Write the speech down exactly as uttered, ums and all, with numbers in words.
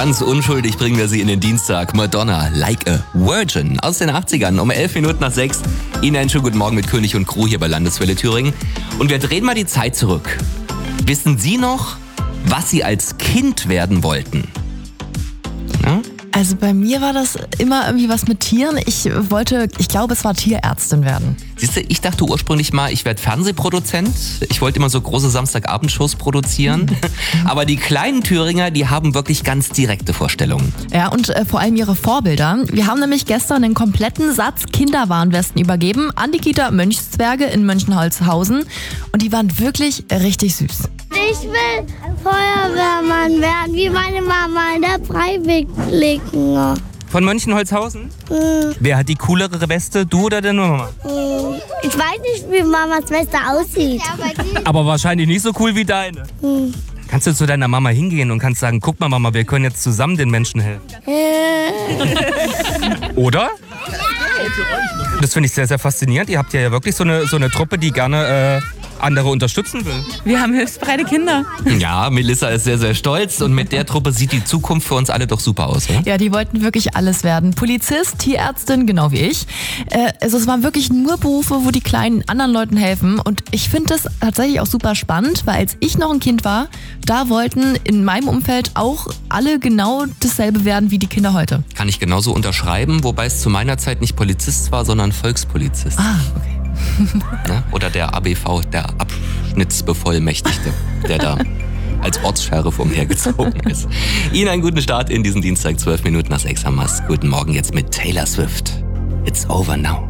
Ganz unschuldig bringen wir sie in den Dienstag. Madonna, Like a Virgin aus den achtzigern um elf Minuten nach sechs. Ihnen einen schönen guten Morgen mit König und Crew hier bei Landeswelle Thüringen. Und wir drehen mal die Zeit zurück. Wissen Sie noch, was Sie als Kind werden wollten? Ja? Also bei mir war das immer irgendwie was mit Tieren. Ich wollte, ich glaube, es war Tierärztin werden. Siehst du, ich dachte ursprünglich mal, ich werde Fernsehproduzent. Ich wollte immer so große Samstagabendshows produzieren. Aber die kleinen Thüringer, die haben wirklich ganz direkte Vorstellungen. Ja, und äh, vor allem ihre Vorbilder. Wir haben nämlich gestern einen kompletten Satz Kinderwarnwesten übergeben an die Kita Mönchszwerge in Mönchholzhausen. Und die waren wirklich richtig süß. Ich will Feuerwehrmann werden, wie meine Mama in der Freiwilligen. Von Mönchholzhausen? Hm. Wer hat die coolere Weste, du oder deine Mama? Hm. Ich weiß nicht, wie Mamas Weste aussieht. Aber wahrscheinlich nicht so cool wie deine. Hm. Kannst du zu deiner Mama hingehen und kannst sagen, guck mal Mama, wir können jetzt zusammen den Menschen helfen. Oder? Das finde ich sehr, sehr faszinierend. Ihr habt ja wirklich so eine, so eine Truppe, die gerne äh, andere unterstützen will. Wir haben hilfsbereite Kinder. Ja, Melissa ist sehr, sehr stolz und mit der Truppe sieht die Zukunft für uns alle doch super aus, oder? Ja, die wollten wirklich alles werden. Polizist, Tierärztin, genau wie ich. Äh, also es waren wirklich nur Berufe, wo die kleinen anderen Leuten helfen. Und ich finde das tatsächlich auch super spannend, weil als ich noch ein Kind war, da wollten in meinem Umfeld auch alle genau dasselbe werden wie die Kinder heute. Kann ich genauso unterschreiben, wobei es zu meiner Zeit nicht Polizist war, sondern Volkspolizist. Ah, okay. Ne? Oder der A B V, der Abschnittsbevollmächtigte, der da als Ortssheriff umhergezogen ist. Ihnen einen guten Start in diesen Dienstag, zwölf Minuten nach sechs am Mast. Guten Morgen jetzt mit Taylor Swift. It's over now.